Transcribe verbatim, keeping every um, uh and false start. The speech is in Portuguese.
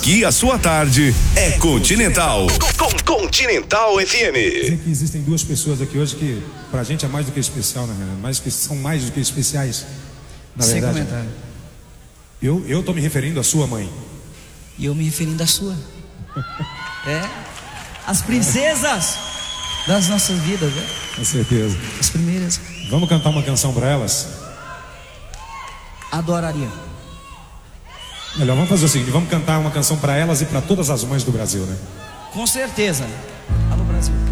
Aqui a sua tarde é Continental. Com Continental F M. Dizer que existem duas pessoas aqui hoje que pra gente é mais do que especial, né? Mais que, são mais do que especiais. Na Sem verdade. comentário. Eu, eu tô me referindo à sua mãe. E eu me referindo à sua. É. As princesas das nossas vidas, né? Com certeza. As primeiras. Vamos cantar uma canção pra elas? Adoraria. Melhor, vamos fazer o seguinte, vamos cantar uma canção pra elas e pra todas as mães do Brasil, né? Com certeza. Alô, Brasil.